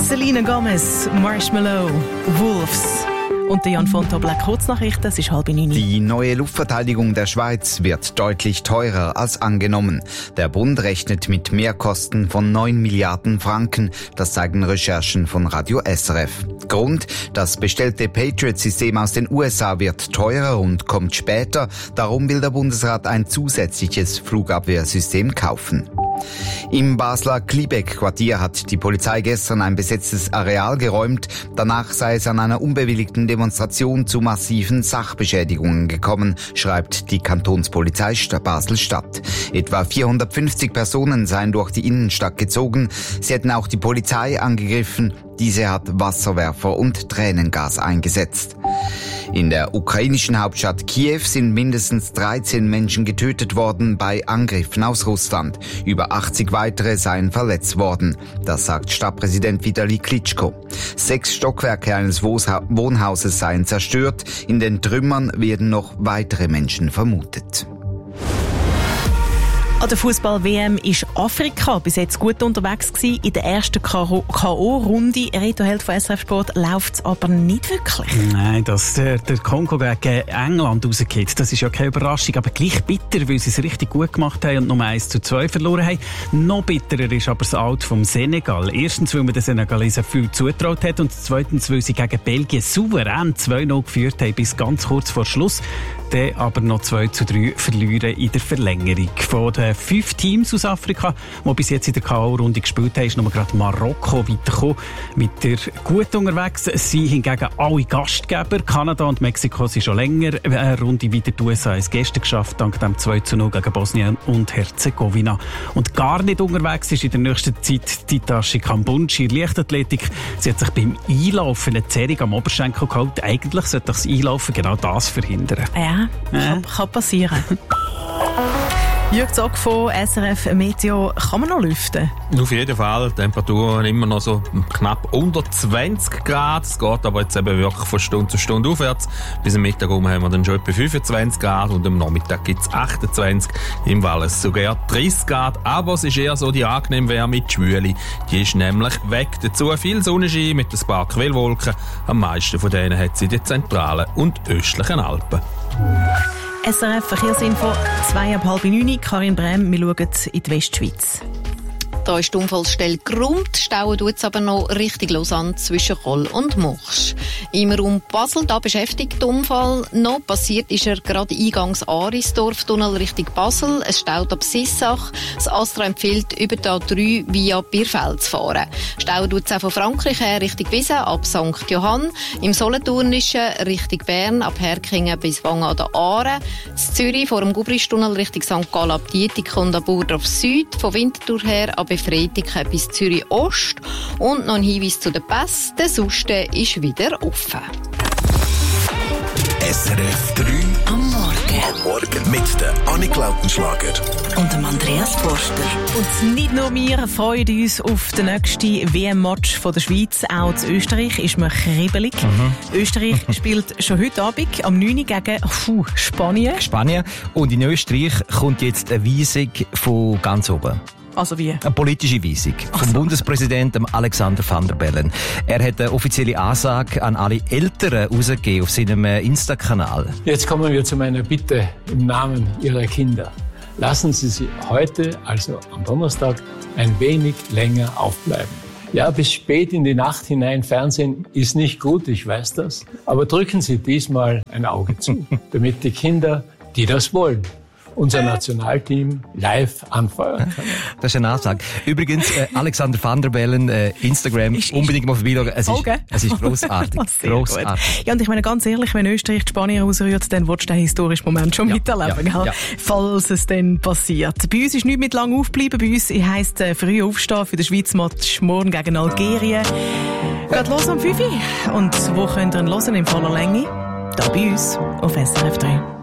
Selena Gomez, Marshmallow, Wolves. Und der Jan von Tobler, Kurznachrichten, es ist 8:30. Die neue Luftverteidigung der Schweiz wird deutlich teurer als angenommen. Der Bund rechnet mit Mehrkosten von 9 Milliarden Franken. Das zeigen Recherchen von Radio SRF. Grund: das bestellte Patriot-System aus den USA wird teurer und kommt später. Darum will der Bundesrat ein zusätzliches Flugabwehrsystem kaufen. Im Basler Kliebeck-Quartier hat die Polizei gestern ein besetztes Areal geräumt. Danach sei es an einer unbewilligten Demonstration zu massiven Sachbeschädigungen gekommen, schreibt die Kantonspolizei Basel-Stadt. Etwa 450 Personen seien durch die Innenstadt gezogen. Sie hätten auch die Polizei angegriffen. Diese hat Wasserwerfer und Tränengas eingesetzt. In der ukrainischen Hauptstadt Kiew sind mindestens 13 Menschen getötet worden bei Angriffen aus Russland. Über 80 weitere seien verletzt worden. Das sagt Stadtpräsident Vitali Klitschko. 6 Stockwerke eines Wohnhauses seien zerstört. In den Trümmern werden noch weitere Menschen vermutet. An der Fußball-WM ist Afrika bis jetzt gut unterwegs gewesen. In der ersten K.O.-Runde, Reto Held von SRF Sport, läuft es aber nicht wirklich. Nein, dass der Kongo gegen England rausgeht, das ist ja keine Überraschung, aber gleich bitter, weil sie es richtig gut gemacht haben und nur 1:2 verloren haben. Noch bitterer ist aber das Out vom Senegal. Erstens, weil man den Senegalesen viel zutraut hat und zweitens, weil sie gegen Belgien souverän 2:0 geführt haben bis ganz kurz vor Schluss. Dann aber noch 2:3 verlieren in der Verlängerung. Von den 5 Teams aus Afrika, die bis jetzt in der K.O.-Runde gespielt haben, ist nur gerade Marokko weitergekommen. Mit der gut unterwegs. Sie hingegen alle Gastgeber. Kanada und Mexiko sind schon länger eine Runde weiter. Die USA haben es gestern geschafft, dank dem 2:0 gegen Bosnien und Herzegowina. Und gar nicht unterwegs ist in der nächsten Zeit die Tashi Kambunchi in Leichtathletik. Sie hat sich beim Einlaufen eine Zerrung am Oberschenkel geholt. Eigentlich sollte das Einlaufen genau das verhindern. Ja, kann passieren. Jürg Zock von SRF Meteo, kann man noch lüften? Auf jeden Fall. Die Temperaturen immer noch so knapp unter 20 Grad. Es geht aber jetzt eben wirklich von Stunde zu Stunde aufwärts. Bis am Mittag haben wir dann schon etwa 25 Grad und am Nachmittag gibt es 28, im Wallis sogar 30 Grad. Aber es ist eher so die angenehme Wärme, die Schwüle. Die ist nämlich weg. Dazu viel Sonnenschein mit ein paar Quellwolken. Am meisten von denen hat sie die zentralen und östlichen Alpen. SRF Verkehrsinfo, 8:30. Karin Brem, wir schauen in die Westschweiz. Da ist die Unfallstelle Grund, stauen tut es aber noch richtig los an zwischen Koll und Mursch. Im Raum Basel, da beschäftigt der Unfall noch. Passiert ist er gerade eingangs Arisdorf-Tunnel Richtung Basel. Es staut ab Sissach. Das Astra empfiehlt, über die A3 via Bierfeld zu fahren. Stauen tut es auch von Frankreich her Richtung Wiesen ab St. Johann. Im Solothurnischen Richtung Bern ab Herkingen bis Wangen an der Aare. In Zürich vor dem Gubristunnel Richtung St. Gallen ab Dietik und ab Burdorf Süd. Von Winterthur her ab Freitag bis Zürich Ost. Und noch ein Hinweis zu den Pässen. Der Suste ist wieder offen. SRF 3 am Morgen mit der Annik Lautenschlager und dem Andreas Forster. Und nicht nur wir freuen uns auf den nächsten WM-Match von der Schweiz. Auch in Österreich ist man kribbelig. Österreich spielt schon heute Abend am 9. gegen Spanien. Und in Österreich kommt jetzt eine Weisung von ganz oben. Also wie? Eine politische Weisung vom Bundespräsidenten Alexander Van der Bellen. Er hat eine offizielle Ansage an alle Eltern rausgegeben auf seinem Insta-Kanal. Jetzt kommen wir zu meiner Bitte im Namen Ihrer Kinder. Lassen Sie sie heute, also am Donnerstag, ein wenig länger aufbleiben. Ja, bis spät in die Nacht hinein Fernsehen ist nicht gut, ich weiß das. Aber drücken Sie diesmal ein Auge zu, damit die Kinder, die das wollen, unser Nationalteam live anfeuern kann. Das ist eine Ansage. Übrigens, Alexander Van der Bellen, Instagram, unbedingt mal vorbeischauen. Es ist grossartig. Grossartig. Ja, und ich meine, ganz ehrlich, wenn Österreich die Spanier rausrührt, dann willst du den historischen Moment schon miterleben, falls es dann passiert. Bei uns ist nichts mit lang aufbleiben. Bei uns heisst früh aufstehen für den Schweiz-Match morgen gegen Algerien. Geht los um 5 Uhr. Und wo könnt ihr ihn hören in voller Länge? Da bei uns auf SRF 3.